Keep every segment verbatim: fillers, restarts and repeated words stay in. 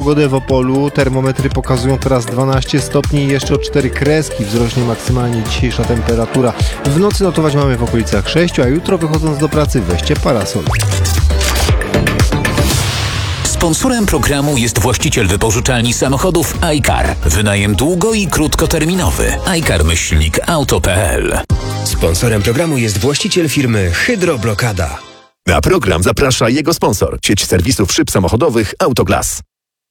pogodę w Opolu. Termometry pokazują teraz dwanaście stopni i jeszcze o cztery kreski wzrośnie maksymalnie dzisiejsza temperatura. W nocy notować mamy w okolicach sześciu, a jutro wychodząc do pracy weźcie parasol. Sponsorem programu jest właściciel wypożyczalni samochodów iCar. Wynajem długo- i krótkoterminowy. iCar myślnik auto kropka p l. Sponsorem programu jest właściciel firmy Hydroblokada. Na program zaprasza jego sponsor, sieć serwisów szyb samochodowych Autoglas.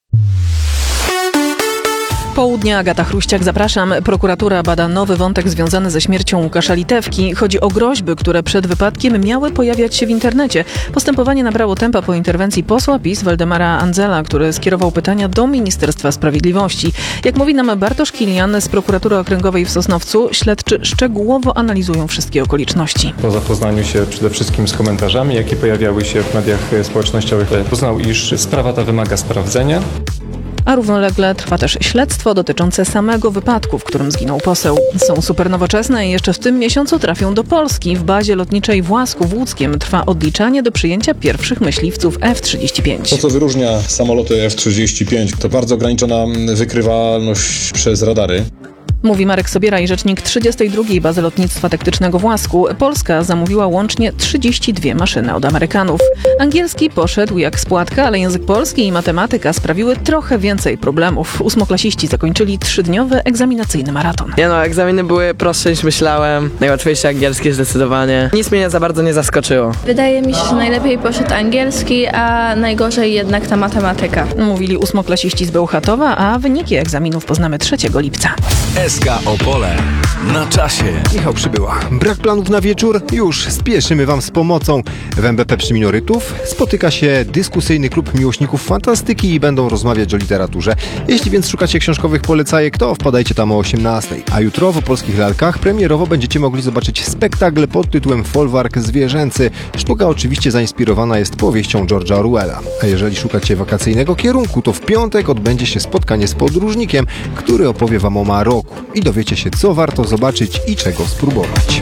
Południe, Agata Chruściak, zapraszam. Prokuratura bada nowy wątek związany ze śmiercią Łukasza Litewki. Chodzi o groźby, które przed wypadkiem miały pojawiać się w internecie. Postępowanie nabrało tempa po interwencji posła PiS Waldemara Andzela, który skierował pytania do Ministerstwa Sprawiedliwości. Jak mówi nam Bartosz Kilian z Prokuratury Okręgowej w Sosnowcu, śledczy szczegółowo analizują wszystkie okoliczności. Po zapoznaniu się przede wszystkim z komentarzami, jakie pojawiały się w mediach społecznościowych, uznał, iż sprawa ta wymaga sprawdzenia. A równolegle trwa też śledztwo dotyczące samego wypadku, w którym zginął poseł. Są super nowoczesne i jeszcze w tym miesiącu trafią do Polski. W bazie lotniczej w Łasku w Łódzkiem trwa odliczanie do przyjęcia pierwszych myśliwców F trzydzieści pięć. To, co wyróżnia samoloty F trzydzieści pięć, to bardzo ograniczona wykrywalność przez radary. Mówi Marek Sobieraj, rzecznik trzydziestej drugiej Bazy Lotnictwa Taktycznego w Łasku. Polska zamówiła łącznie trzydzieści dwie maszyny od Amerykanów. Angielski poszedł jak z płatka, ale język polski i matematyka sprawiły trochę więcej problemów. Ósmoklasiści zakończyli trzydniowy egzaminacyjny maraton. Nie no, egzaminy były prostsze niż myślałem. Najłatwiejsze angielskie zdecydowanie. Nic mnie za bardzo nie zaskoczyło. Wydaje mi się, że najlepiej poszedł angielski, a najgorzej jednak ta matematyka. Mówili ósmoklasiści z Bełchatowa, a wyniki egzaminów poznamy trzeciego lipca. S K Opole na czasie. Michał Przybyła. Brak planów na wieczór? Już spieszymy Wam z pomocą. W M B P przy Minorytów spotyka się dyskusyjny klub miłośników fantastyki i będą rozmawiać o literaturze. Jeśli więc szukacie książkowych polecajek, to wpadajcie tam o osiemnastej. A jutro w Opolskich Lalkach premierowo będziecie mogli zobaczyć spektakl pod tytułem Folwark Zwierzęcy. Sztuka oczywiście zainspirowana jest powieścią George'a Orwella. A jeżeli szukacie wakacyjnego kierunku, to w piątek odbędzie się spotkanie z podróżnikiem, który opowie Wam o Maroku. I dowiecie się, co warto zobaczyć i czego spróbować.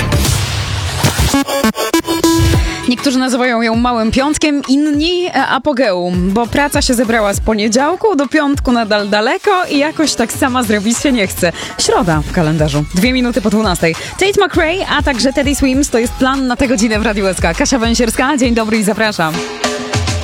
Niektórzy nazywają ją małym piątkiem, inni apogeum, bo praca się zebrała z poniedziałku, do piątku nadal daleko i jakoś tak sama zrobić się nie chce. Środa w kalendarzu. Dwie minuty po dwunastej. Tate McRae, a także Teddy Swims to jest plan na tę godzinę w Radiu S K. Kasia Węsierska, dzień dobry i zapraszam.